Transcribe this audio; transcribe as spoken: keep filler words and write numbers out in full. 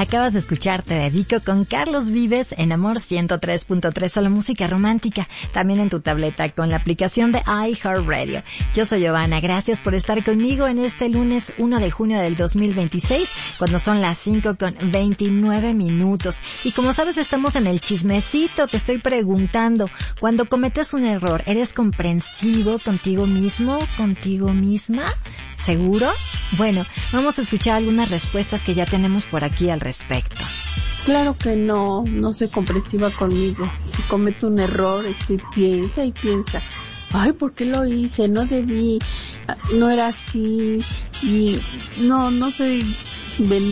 Acabas de escuchar Te Dedico con Carlos Vives en Amor ciento tres punto tres, solo música romántica, también en tu tableta con la aplicación de iHeartRadio. Yo soy Giovanna, gracias por estar conmigo en este lunes uno de junio del dos mil veintiséis, cuando son las cinco con veintinueve minutos. Y como sabes, estamos en el chismecito. Te estoy preguntando, cuando cometes un error, ¿eres comprensivo contigo mismo, contigo misma? ¿Seguro? Bueno, vamos a escuchar algunas respuestas que ya tenemos por aquí al respecto. Claro que no, no soy comprensiva conmigo. Si cometo un error, estoy piensa y piensa, ay, ¿por qué lo hice? No debí, no era así, y no, no soy